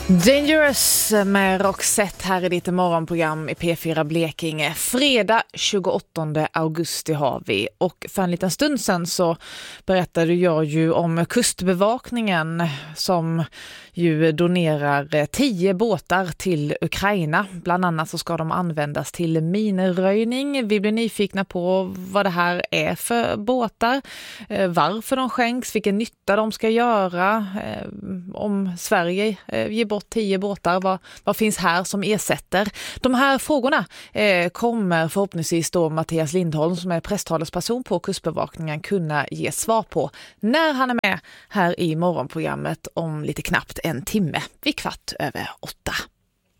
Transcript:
Dangerous med Roxette här i ditt morgonprogram i P4 Blekinge. Fredag 28 augusti har vi, och för en liten stund sedan så berättade jag ju om Kustbevakningen som ju donerar 10 båtar till Ukraina. Bland annat så ska de användas till minröjning. Vi blir nyfikna på vad det här är för båtar, varför de skänks, vilken nytta de ska göra, om Sverige ger bort 10 båtar, vad finns här som ersätter? De här frågorna kommer förhoppningsvis då Mattias Lindholm, som är presstalesperson på Kustbevakningen, kunna ge svar på när han är med här i morgonprogrammet om lite knappt en timme vid 7:15.